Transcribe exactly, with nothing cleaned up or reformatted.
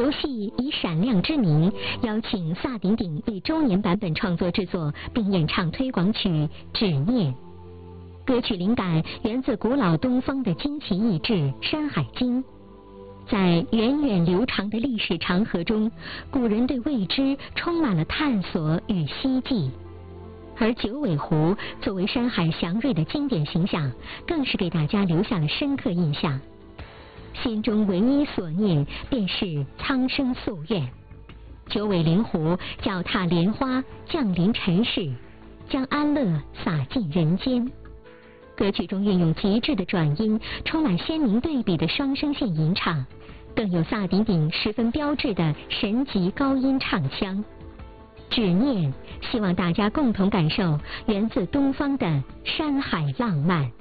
游戏以闪亮之名邀请萨顶顶为周年版本创作制作并演唱推广曲《执念》。歌曲灵感源自古老东方的惊奇异志《山海经》。在源远流长的历史长河中，古人对未知充满了探索与希冀。而九尾狐作为山海祥瑞的经典形象，更是给大家留下了深刻印象。心中唯一所念便是苍生夙愿。九尾灵狐脚踏莲花降临尘世，将安乐洒进人间。歌曲中运用极致的转音，充满鲜明对比的双声线吟唱，更有萨顶顶十分标志的神级高音唱腔。执念，希望大家共同感受源自东方的山海浪漫。